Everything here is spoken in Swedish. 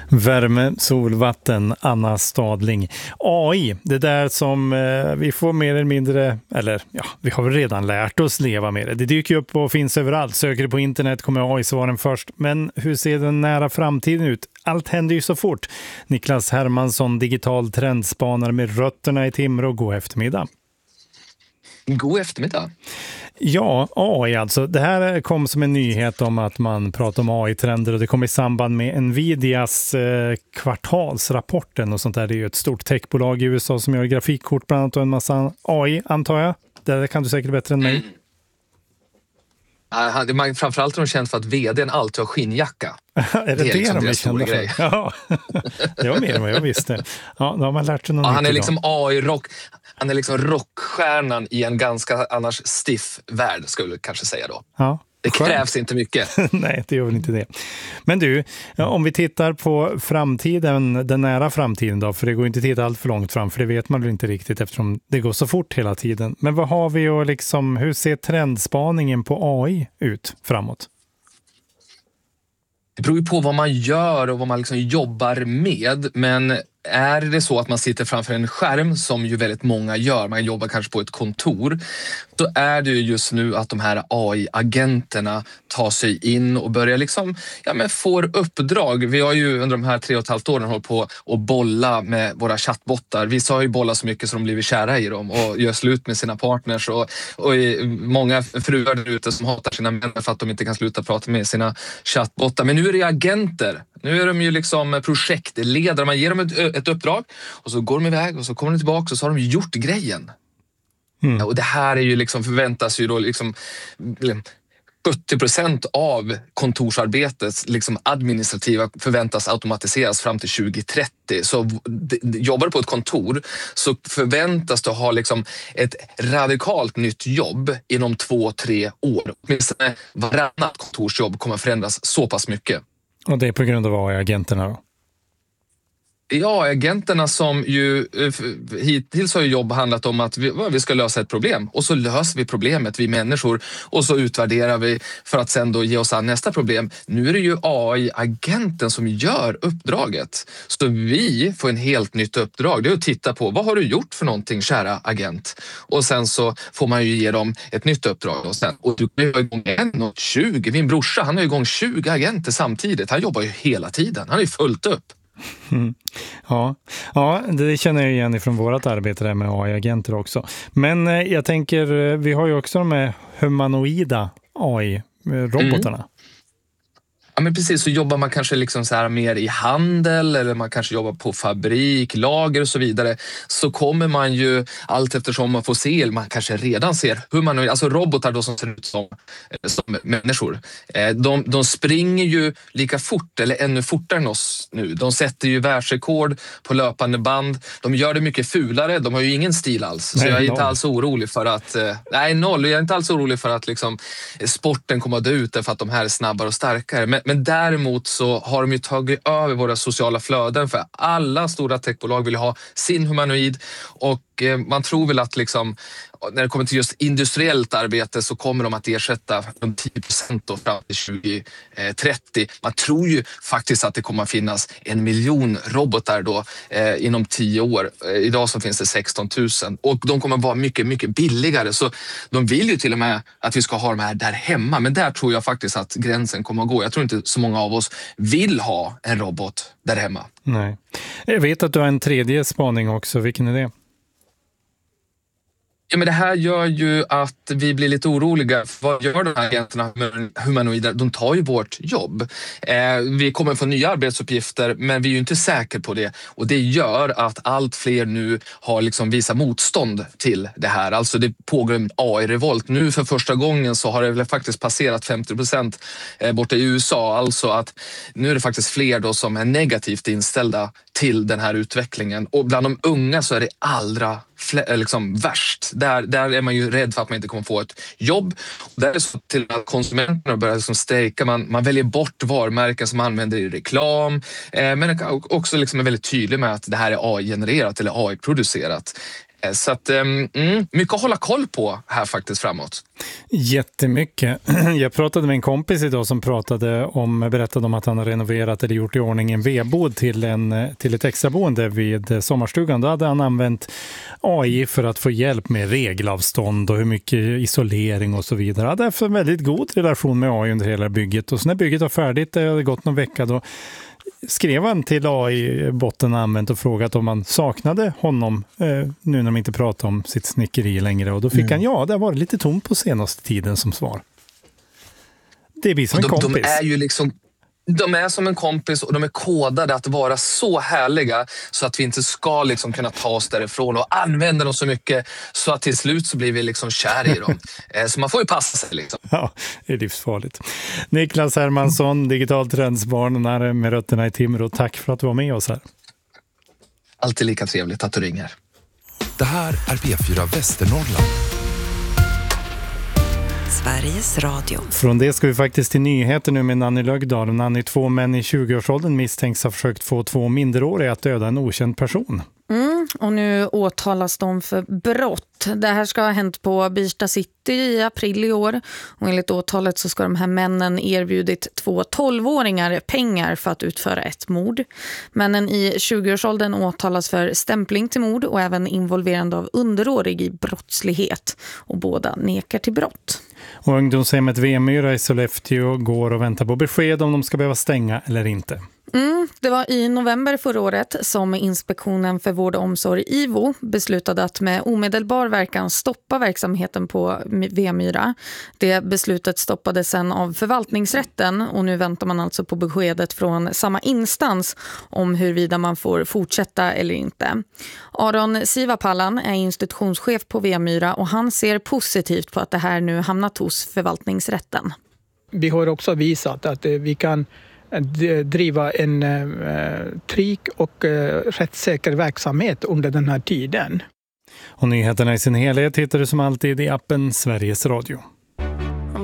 Värme, sol, vatten, Anna Stadling. AI, det där som vi får mer eller mindre, eller ja, vi har väl redan lärt oss leva med det. Det dyker upp och finns överallt. Söker du på internet kommer AI-svaren först. Men hur ser den nära framtiden ut? Allt händer ju så fort. Niklas Hermansson, digital trendspanare med rötterna i Timrå. God eftermiddag. God eftermiddag. Ja, AI alltså. Det här kom som en nyhet om att man pratar om AI-trender och det kom i samband med Nvidias kvartalsrapporten och sånt där. Det är ju ett stort techbolag i USA som gör grafikkort bland annat och en massa AI, antar jag. Det kan du säkert bättre än mig. Framförallt är de känd för att vdn alltid har skinnjacka. Är det liksom de är kända för? Ja, det var mer än vad jag visste. Ja, då har man lärt sig något han är nytt liksom AI-rock. Han är liksom rockstjärnan i en ganska annars stiff värld, skulle jag kanske säga då. Ja. Det krävs inte mycket. Nej, det gör väl inte det. Men du, om vi tittar på framtiden, den nära framtiden då, för det går inte att titta allt för långt fram, för det vet man väl inte riktigt eftersom det går så fort hela tiden. Men vad har vi och liksom, hur ser trendspaningen på AI ut framåt? Det beror ju på vad man gör och vad man liksom jobbar med, men är det så att man sitter framför en skärm som ju väldigt många gör, man jobbar kanske på ett kontor, då är det ju just nu att de här AI-agenterna tar sig in och börjar liksom, får uppdrag. Vi har ju under de här 3,5 åren hållit på att bolla med våra chattbottar. Vissa har ju bollat så mycket så de blivit kära i dem och gör slut med sina partners och många fruar där ute som hatar sina män för att de inte kan sluta prata med sina chattbottar. Men nu är det agenter. Nu är de ju liksom projektledare. Man ger dem ett uppdrag och så går de iväg och så kommer de tillbaka och så har de gjort grejen. Och det här är ju liksom, förväntas ju då liksom 70% av kontorsarbetets liksom administrativa förväntas automatiseras fram till 2030. Så jobbar du på ett kontor så förväntas du ha liksom ett radikalt nytt jobb inom 2-3 år. Åtminstone varannat kontorsjobb kommer förändras så pass mycket. Och det är på grund av AI-agenterna då? Ja, agenterna som ju hittills har ju jobb handlat om att vi ska lösa ett problem och så löser vi problemet, vi människor, och så utvärderar vi för att sen då ge oss an nästa problem. Nu är det ju AI-agenten som gör uppdraget. Så vi får en helt nytt uppdrag. Det är att titta på, vad har du gjort för någonting, kära agent? Och sen så får man ju ge dem ett nytt uppdrag. Och du kan ju ha igång 1 och 20. Min brorsa, han har igång 20 agenter samtidigt. Han jobbar ju hela tiden. Han är ju fullt upp. Ja, det känner jag igen från vårt arbete där med AI-agenter också. Men jag tänker, vi har ju också de här humanoida AI-robotarna. Ja, men precis, så jobbar man kanske liksom så här mer i handel eller man kanske jobbar på fabrik, lager och så vidare, så kommer man ju allt eftersom man får se, man kanske redan ser humanoid, alltså robotar då som ser ut som människor. De springer ju lika fort eller ännu fortare än oss nu. De sätter ju världsrekord på löpande band. De gör det mycket fulare. De har ju ingen stil alls. Så jag är inte alls orolig för att jag är inte alls orolig för att liksom sporten kommer att dö ut för att de här är snabbare och starkare. Men däremot så har de ju tagit över våra sociala flöden, för alla stora techbolag vill ha sin humanoid, och man tror väl att liksom, när det kommer till just industriellt arbete så kommer de att ersätta 10% då fram till 2030. Man tror ju faktiskt att det kommer att finnas 1 miljon robotar då inom 10 år. Idag så finns det 16 000 och de kommer att vara mycket, mycket billigare. Så de vill ju till och med att vi ska ha de här där hemma. Men där tror jag faktiskt att gränsen kommer att gå. Jag tror inte så många av oss vill ha en robot där hemma. Nej. Jag vet att du har en tredje spaning också. Vilken är det? Ja, men det här gör ju att vi blir lite oroliga. Vad gör de här agenterna humanoider? De tar ju vårt jobb. Vi kommer få nya arbetsuppgifter, men vi är ju inte säkra på det. Och det gör att allt fler nu har liksom visat motstånd till det här. Alltså det pågår en AI-revolt. Nu för första gången så har det väl faktiskt passerat 50% borta i USA. Alltså att nu är det faktiskt fler då som är negativt inställda till den här utvecklingen. Och bland de unga så är det allra liksom värst. Där är man ju rädd för att man inte kommer få ett jobb. Och där är det så till att konsumenterna börjar liksom strejka. Man väljer bort varumärken som använder i reklam. Men också liksom är väldigt tydlig med att det här är AI-genererat eller AI-producerat. Så att, mycket att hålla koll på här faktiskt framåt. Jättemycket. Jag pratade med en kompis idag som berättade om att han har renoverat eller gjort i ordning en vedbod till ett extraboende vid sommarstugan. Då hade han använt AI för att få hjälp med regelavstånd och hur mycket isolering och så vidare. Han hade haft en väldigt god relation med AI under hela bygget. Och så när bygget var färdigt, det hade gått någon vecka, då skrev han till AI-botten använt och frågat om man saknade honom nu när de inte pratar om sitt snickeri längre. Och då fick han, det har varit lite tomt på senaste tiden som svar. Det blir som en kompis. De är ju liksom, de är som en kompis och de är kodade att vara så härliga så att vi inte ska liksom kunna ta oss därifrån och använda dem så mycket så att till slut så blir vi liksom kär i dem. Så man får ju passa sig liksom. Ja, det är livsfarligt. Niklas Hermansson, Digital Trendsbarn med rötterna i Timrå. Tack för att du var med oss här. Alltid lika trevligt att du ringer. Det här är P4 Västernorrland. Sveriges Radio. Från det ska vi faktiskt till nyheter nu med Nanny Lögdahl. Nanny, 2 män i 20-årsåldern misstänks ha försökt få 2 minderåriga att döda en okänd person. Och nu åtalas de för brott. Det här ska ha hänt på Birsta City i april i år. Och enligt åtalet så ska de här männen erbjudit 2 12-åringar pengar för att utföra ett mord. Männen i 20-årsåldern åtalas för stämpling till mord och även involverande av underårig i brottslighet. Och båda nekar till brott. Och ungdomshemmet Vemyra i Sollefteå går och väntar på besked om de ska behöva stänga eller inte. Det var i november förra året som Inspektionen för vård och omsorg IVO beslutade att med omedelbar verkan stoppa verksamheten på Vemyra. Det beslutet stoppades sen av förvaltningsrätten och nu väntar man alltså på beskedet från samma instans om huruvida man får fortsätta eller inte. Aron Sivapallan är institutionschef på Vemyra och han ser positivt på att det här nu hamnat hos förvaltningsrätten. Vi har också visat att vi kan driva en trygg och rättssäker verksamhet under den här tiden. Och nyheterna i sin helhet hittar du som alltid i appen Sveriges Radio.